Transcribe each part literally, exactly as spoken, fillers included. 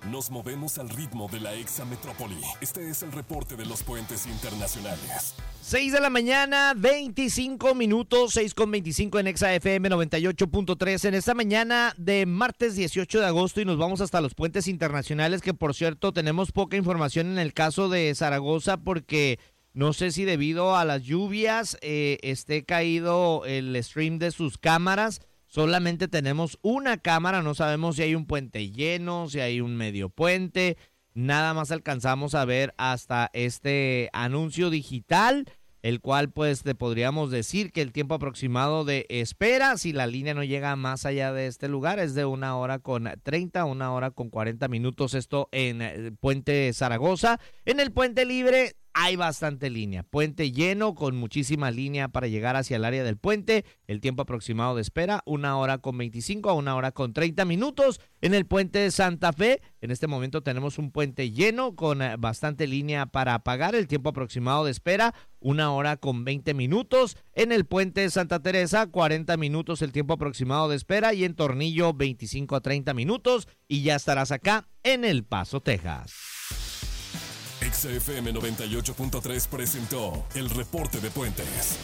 Nos movemos al ritmo de la exametrópoli. Este es el reporte de los puentes internacionales. seis de la mañana, veinticinco minutos, seis con veinticinco en Exa F M noventa y ocho punto tres. En esta mañana de martes dieciocho de agosto y nos vamos hasta los puentes internacionales, que por cierto tenemos poca información en el caso de Zaragoza porque no sé si debido a las lluvias eh, esté caído el stream de sus cámaras. Solamente tenemos una cámara, no sabemos si hay un puente lleno, si hay un medio puente. Nada más alcanzamos a ver hasta este anuncio digital, el cual pues te podríamos decir que el tiempo aproximado de espera, si la línea no llega más allá de este lugar, es de una hora con treinta, una hora con cuarenta minutos, esto en el Puente Zaragoza. En el Puente Libre hay bastante línea, puente lleno con muchísima línea para llegar hacia el área del puente. El tiempo aproximado de espera, una hora con veinticinco a una hora con treinta minutos. En el puente de Santa Fe, en este momento tenemos un puente lleno con bastante línea para pagar. El tiempo aproximado de espera, una hora con veinte minutos. En el puente de Santa Teresa, cuarenta minutos el tiempo aproximado de espera. Y en Tornillo, veinticinco a treinta minutos. Y ya estarás acá en El Paso, Texas. Exa F M noventa y ocho punto tres presentó el reporte de puentes.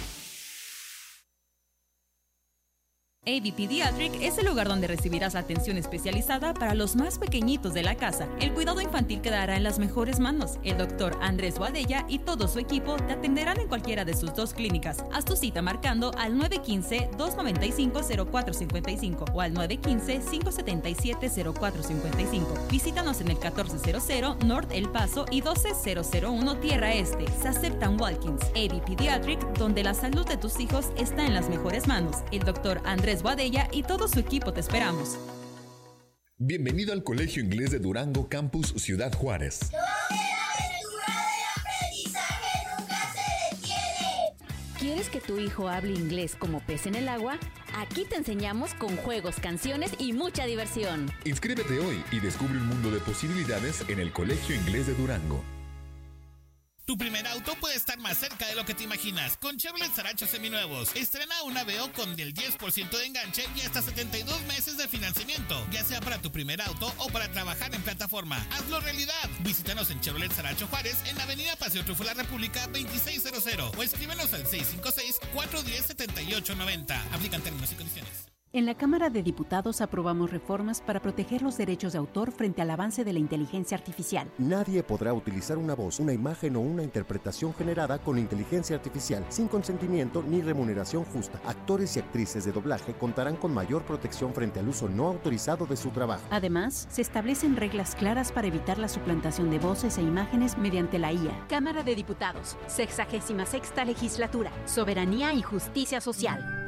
A B Pediatric es el lugar donde recibirás atención especializada para los más pequeñitos de la casa. El cuidado infantil quedará en las mejores manos. El doctor Andrés Boadella y todo su equipo te atenderán en cualquiera de sus dos clínicas. Haz tu cita marcando al nueve uno cinco, dos nueve cinco, cero cuatro cinco cinco o al nueve uno cinco, cinco siete siete, cero cuatro cinco cinco. Visítanos en el catorce cero cero North El Paso y doce mil uno Tierra Este. Se aceptan walk-ins. A B Pediatric, donde la salud de tus hijos está en las mejores manos. El doctor Andrés Boadella y todo su equipo te esperamos. Bienvenido al Colegio Inglés de Durango, Campus Ciudad Juárez. Donde la aventura del aprendizaje nunca se detiene. ¿Quieres que tu hijo hable inglés como pez en el agua? Aquí te enseñamos con juegos, canciones y mucha diversión. Inscríbete hoy y descubre un mundo de posibilidades en el Colegio Inglés de Durango. Tu primer auto puede estar más cerca de lo que te imaginas. Con Chevrolet Saracho seminuevos. Estrena un Aveo con el diez por ciento de enganche y hasta setenta y dos meses de financiamiento. Ya sea para tu primer auto o para trabajar en plataforma. ¡Hazlo realidad! Visítanos en Chevrolet Saracho Juárez en Avenida Paseo Triunfo de la República veintiséis cero o escríbenos al seis cinco seis, cuatro uno cero, siete ocho nueve cero. Aplican términos y condiciones. En la Cámara de Diputados aprobamos reformas para proteger los derechos de autor frente al avance de la inteligencia artificial. Nadie podrá utilizar una voz, una imagen o una interpretación generada con inteligencia artificial sin consentimiento ni remuneración justa. Actores y actrices de doblaje contarán con mayor protección frente al uso no autorizado de su trabajo. Además, se establecen reglas claras para evitar la suplantación de voces e imágenes mediante la I A. Cámara de Diputados, sexagésima sexta legislatura, soberanía y justicia social.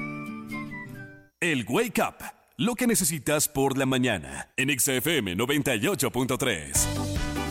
El Wake Up, lo que necesitas por la mañana, en Exa F M noventa y ocho punto tres.